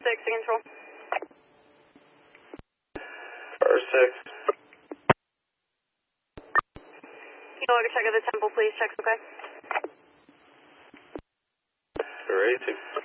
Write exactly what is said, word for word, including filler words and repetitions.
six, in control. Car six. Kilo, check of the temple, please. Check's okay. Great.